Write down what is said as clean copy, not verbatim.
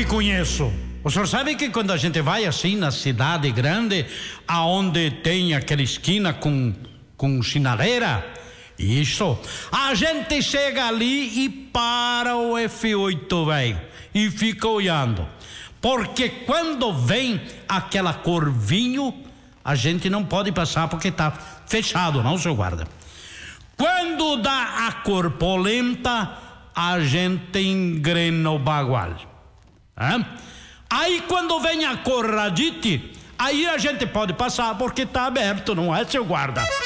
que conheço. O senhor sabe que quando a gente vai assim na cidade grande, aonde tem aquela esquina com sinaleira, isso, a gente chega ali e para o F8, velho, e fica olhando. Porque quando vem aquela cor vinho, a gente não pode passar porque tá fechado, não, seu guarda. Quando dá a cor polenta, a gente engrena o bagual. Aí quando vem a cor radite, aí a gente pode passar porque tá aberto, não é, seu guarda?